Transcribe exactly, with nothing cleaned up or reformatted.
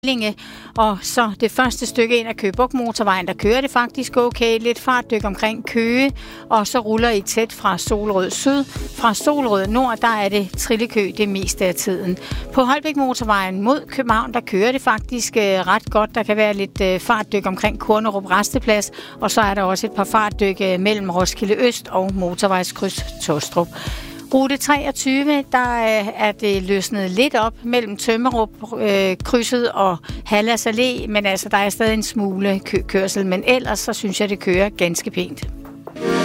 Længe. Og så det første stykke ind af Køge Bugt Motorvejen, der kører det faktisk okay. Lidt fartdyk omkring Køge, og så ruller I tæt fra Solrød Syd. Fra Solrød Nord, der er det trillekø det meste af tiden. På Holbæk Motorvejen mod København, der kører det faktisk øh, ret godt. Der kan være lidt øh, fartdyk omkring Kornerup Rasteplads, og så er der også et par fartdyk øh, mellem Roskilde Øst og Motorvejskryds Tostrup. Rute treogtyve, der er det løsnet lidt op mellem Tømmerup øh, krydset og Hallas Allé, men altså der er stadig en smule kø- kørsel, men ellers så synes jeg, det kører ganske pænt.